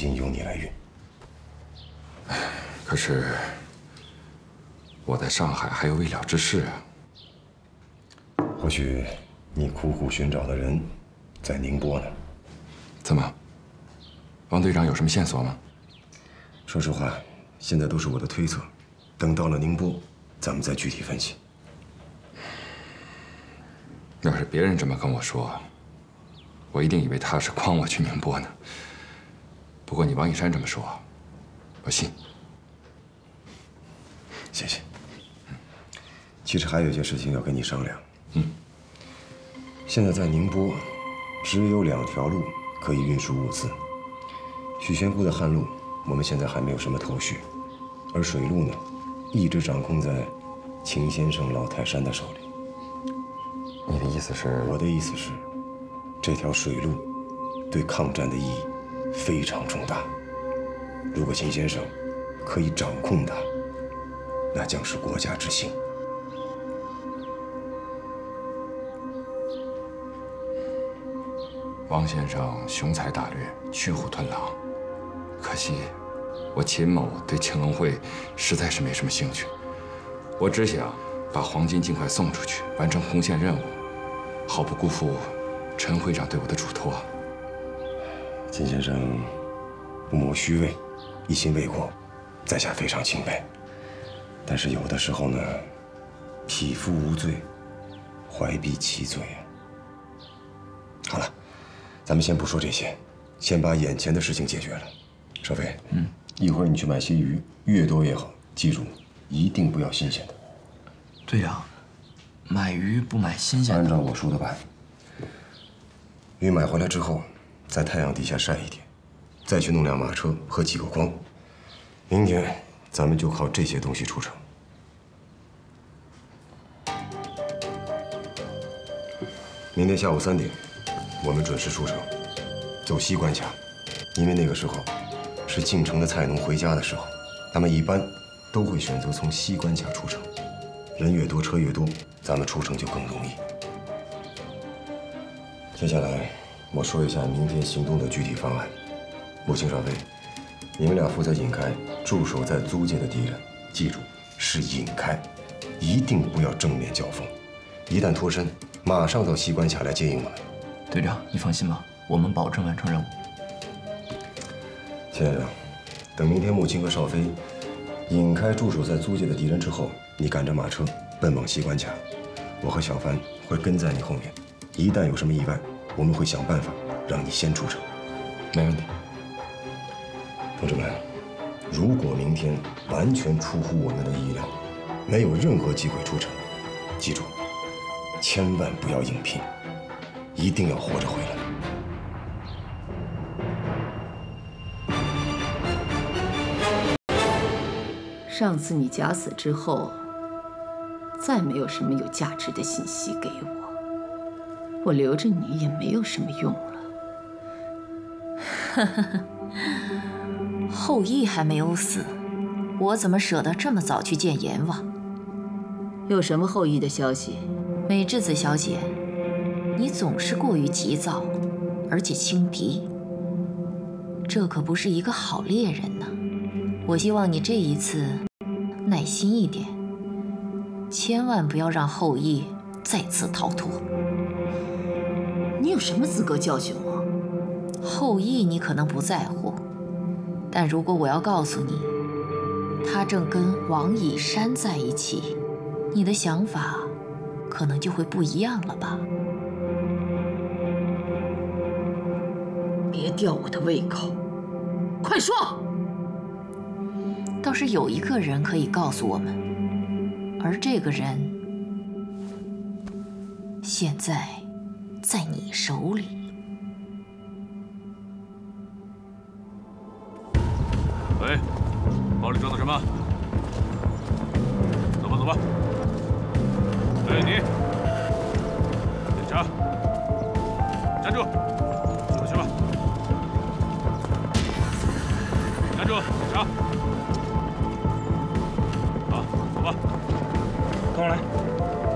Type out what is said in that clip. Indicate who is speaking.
Speaker 1: 金由你来运。
Speaker 2: 可是我在上海还有未了之事啊。
Speaker 1: 或许你苦苦寻找的人在宁波呢。
Speaker 2: 怎么？王队长有什么线索吗？
Speaker 1: 说实话，现在都是我的推测，等到了宁波，咱们再具体分析。
Speaker 2: 要是别人这么跟我说，我一定以为他是诓我去宁波呢。不过你王一山这么说，我信。
Speaker 1: 谢谢。其实还有一件事情要跟你商量。现在在宁波，只有2条路可以运输物资。许仙姑的旱路，我们现在还没有什么头绪，而水路呢，一直掌控在秦先生、老泰山的手里。
Speaker 2: 你的意思是？
Speaker 1: 我的意思是，这条水路对抗战的意义非常重大。如果秦先生可以掌控它，那将是国家之幸。
Speaker 2: 王先生雄才大略，驱虎吞狼。可惜，我秦某对青龙会实在是没什么兴趣。我只想把黄金尽快送出去，完成红线任务，好不辜负陈会长对我的嘱托。
Speaker 1: 秦先生不谋虚位，一心为国，在下非常钦佩。但是有的时候呢，匹夫无罪，怀璧其罪啊。好了，咱们先不说这些，先把眼前的事情解决了。少飞，一会儿你去买些鱼，越多越好。记住，一定不要新鲜的。
Speaker 3: 队长，买鱼不买新鲜的。
Speaker 1: 按照我说的办。鱼买回来之后，在太阳底下晒一天，再去弄辆马车和几个筐。明天咱们就靠这些东西出城。明天下午3点，我们准时出城，走西关卡，因为那个时候是进城的菜农回家的时候，他们一般都会选择从西关卡出城。人越多，车越多，咱们出城就更容易。接下来，我说一下明天行动的具体方案。陆青、少飞，你们俩负责引开驻守在租界的敌人，记住是引开，一定不要正面交锋。一旦脱身，马上到西关卡来接应我们。
Speaker 3: 队长，你放心吧，我们保证完成任务。
Speaker 1: 秦先生，等明天穆青和少飞引开驻守在租界的敌人之后，你赶着马车奔往西关卡，我和小帆会跟在你后面。一旦有什么意外，我们会想办法让你先出城。
Speaker 2: 没问题。
Speaker 1: 同志们，如果明天完全出乎我们的意料，没有任何机会出城，记住，千万不要硬拼，一定要活着回来。
Speaker 4: 上次你假死之后，再没有什么有价值的信息给我，我留着你也没有什么用了。
Speaker 5: 后羿还没有死，我怎么舍得这么早去见阎王？
Speaker 4: 有什么后羿的消息？
Speaker 5: 美智子小姐，你总是过于急躁，而且轻敌，这可不是一个好猎人呢。我希望你这一次耐心一点，千万不要让后羿再次逃脱。
Speaker 4: 你有什么资格教训我？
Speaker 5: 后羿你可能不在乎，但如果我要告诉你，他正跟王以山在一起，你的想法可能就会不一样了吧？
Speaker 4: 别吊我的胃口，快说！
Speaker 5: 倒是有一个人可以告诉我们，而这个人现在在你手里。
Speaker 6: 喂，包里装的什么？走吧，走吧。哎，你，检查，站住，去吧，去吧。站住，检查。好，走吧。
Speaker 3: 跟我来。